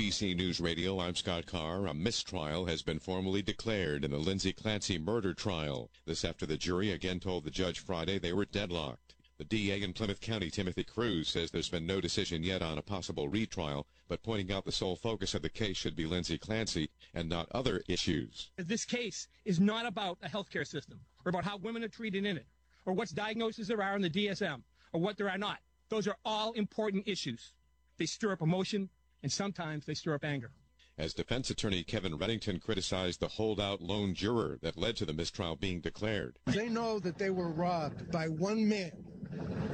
ABC News Radio, I'm Scott Carr. A mistrial has been formally declared in the Lindsay Clancy murder trial. This after the jury again told the judge Friday they were deadlocked. The DA in Plymouth County, Timothy Cruz, says there's been no decision yet on a possible retrial, but pointing out the sole focus of the case should be Lindsay Clancy and not other issues. This case is not about a healthcare system or about how women are treated in it or what diagnoses there are in the DSM or what there are not. Those are all important issues. They stir up emotion, and sometimes they stir up anger. As defense attorney Kevin Reddington criticized the holdout lone juror that led to the mistrial being declared. They know that they were robbed by one man.